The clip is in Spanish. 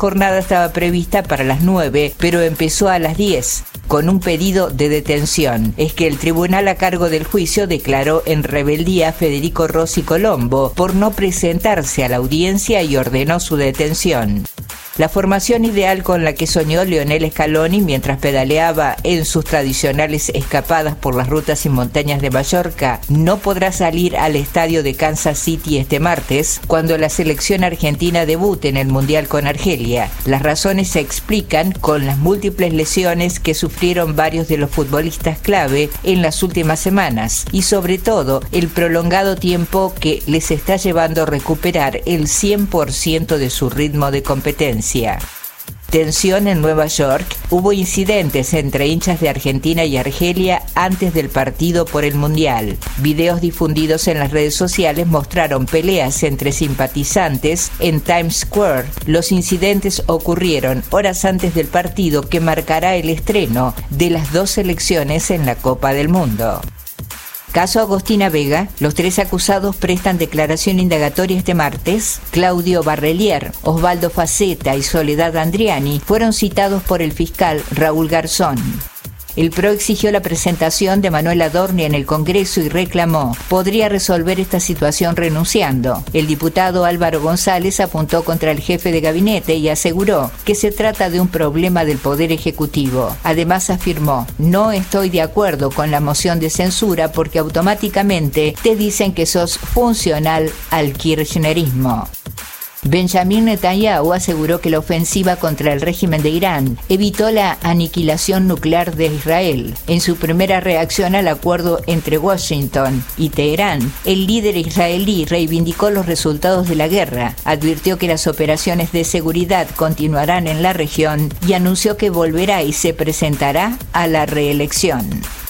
jornada estaba prevista para las 9, pero empezó a las 10, con un pedido de detención. Es que el tribunal a cargo del juicio declaró en rebeldía a Federico Rossi Colombo por no presentarse a la audiencia y ordenó su detención. La formación ideal con la que soñó Lionel Scaloni mientras pedaleaba en sus tradicionales escapadas por las rutas y montañas de Mallorca no podrá salir al estadio de Kansas City este martes, cuando la selección argentina debute en el Mundial con Argelia. Las razones se explican con las múltiples lesiones que sufrieron varios de los futbolistas clave en las últimas semanas y sobre todo el prolongado tiempo que les está llevando a recuperar el 100% de su ritmo de competencia. Tensión en Nueva York. Hubo incidentes entre hinchas de Argentina y Argelia antes del partido por el Mundial. Videos difundidos en las redes sociales mostraron peleas entre simpatizantes en Times Square. Los incidentes ocurrieron horas antes del partido que marcará el estreno de las dos selecciones en la Copa del Mundo. Caso Agostina Vega. Los 3 acusados prestan declaración indagatoria este martes. Claudio Barrelier, Osvaldo Faceta y Soledad Andriani fueron citados por el fiscal Raúl Garzón. El PRO exigió la presentación de Manuel Adorni en el Congreso y reclamó: podría resolver esta situación renunciando. El diputado Álvaro González apuntó contra el jefe de gabinete y aseguró que se trata de un problema del Poder Ejecutivo. Además afirmó: no estoy de acuerdo con la moción de censura porque automáticamente te dicen que sos funcional al kirchnerismo. Benjamin Netanyahu aseguró que la ofensiva contra el régimen de Irán evitó la aniquilación nuclear de Israel. En su primera reacción al acuerdo entre Washington y Teherán, el líder israelí reivindicó los resultados de la guerra, advirtió que las operaciones de seguridad continuarán en la región y anunció que volverá y se presentará a la reelección.